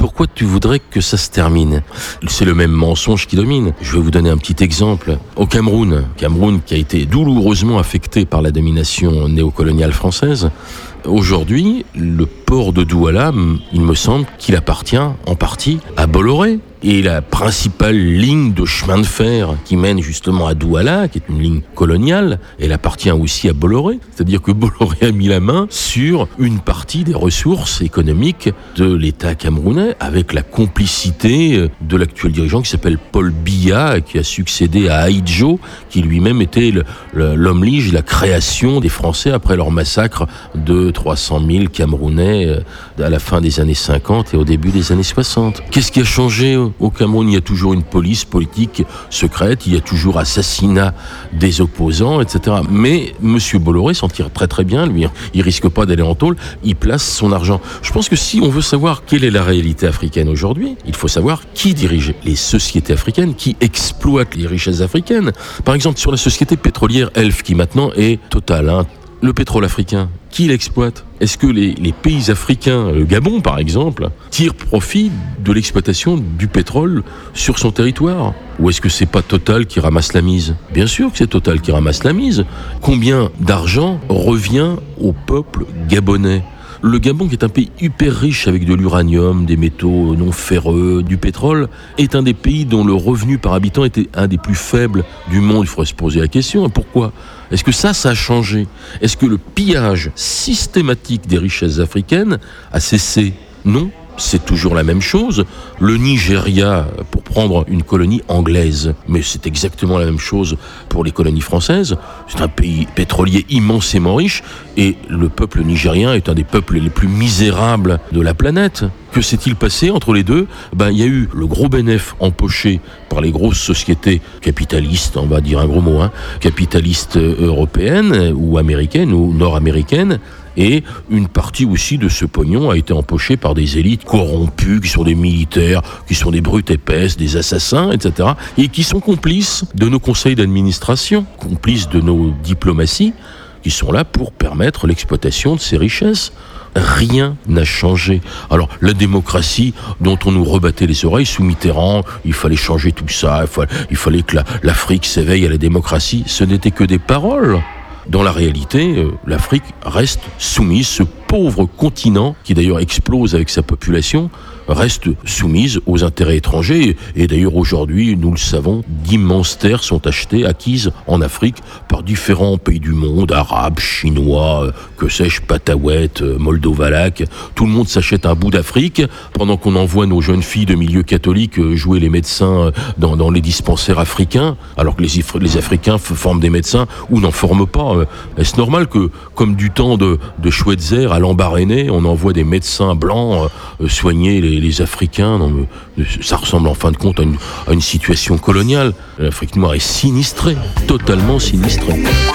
pourquoi tu voudrais que ça se termine? C'est le même mensonge qui domine. Je vais vous donner un petit exemple. Au Cameroun qui a été douloureusement affecté par la domination néocoloniale française, aujourd'hui, le port de Douala, il me semble qu'il appartient en partie à Bolloré. Et la principale ligne de chemin de fer qui mène justement à Douala, qui est une ligne coloniale, elle appartient aussi à Bolloré. C'est-à-dire que Bolloré a mis la main sur une partie des ressources économiques de l'État camerounais, avec la complicité de l'actuel dirigeant qui s'appelle Paul Biya, qui a succédé à Ahidjo, qui lui-même était l'homme lige, la création des Français après leur massacre de 300 000 Camerounais à la fin des années 50 et au début des années 60. Qu'est-ce qui a changé au Cameroun? Il y a toujours une police politique secrète, il y a toujours assassinat des opposants, etc. Mais M. Bolloré s'en tire très très bien, lui. Il risque pas d'aller en tôle, il place son argent. Je pense que si on veut savoir quelle est la réalité africaine aujourd'hui, il faut savoir qui dirige les sociétés africaines, qui exploitent les richesses africaines. Par exemple, sur la société pétrolière Elf, qui maintenant est Total, le pétrole africain, qui l'exploite? Est-ce que les pays africains, le Gabon par exemple, tirent profit de l'exploitation du pétrole sur son territoire? Ou est-ce que c'est pas Total qui ramasse la mise? Bien sûr que c'est Total qui ramasse la mise. Combien d'argent revient au peuple gabonais? Le Gabon, qui est un pays hyper riche avec de l'uranium, des métaux non ferreux, du pétrole, est un des pays dont le revenu par habitant était un des plus faibles du monde. Il faudrait se poser la question. Pourquoi? Est-ce que ça a changé? Est-ce que le pillage systématique des richesses africaines a cessé? Non. C'est toujours la même chose. Le Nigeria, pour prendre une colonie anglaise, mais c'est exactement la même chose pour les colonies françaises. C'est un pays pétrolier immensément riche et le peuple nigérien est un des peuples les plus misérables de la planète. Que s'est-il passé entre les deux? Il y a eu le gros bénéfice empoché par les grosses sociétés capitalistes, on va dire un gros mot, capitalistes européennes ou américaines ou nord-américaines. Et une partie aussi de ce pognon a été empochée par des élites corrompues, qui sont des militaires, qui sont des brutes épaisses, des assassins, etc. Et qui sont complices de nos conseils d'administration, complices de nos diplomaties, qui sont là pour permettre l'exploitation de ces richesses. Rien n'a changé. Alors, la démocratie dont on nous rebattait les oreilles sous Mitterrand, il fallait changer tout ça, il fallait que l'Afrique s'éveille à la démocratie, ce n'était que des paroles. Dans la réalité, l'Afrique reste soumise, ce pauvre continent, qui d'ailleurs explose avec sa population, reste soumise aux intérêts étrangers. Et d'ailleurs aujourd'hui, nous le savons, d'immenses terres sont acquises en Afrique par différents pays du monde, arabes, chinois, que sais-je, patawètes, moldovalaques. Tout le monde s'achète un bout d'Afrique, pendant qu'on envoie nos jeunes filles de milieu catholique jouer les médecins dans les dispensaires africains, alors que les Africains forment des médecins ou n'en forment pas. Est-ce normal que, comme du temps de Schweitzer à Lambaréné, on envoie des médecins blancs soigner les Africains? Non, mais ça ressemble en fin de compte à une situation coloniale. L'Afrique noire est sinistrée, totalement sinistrée.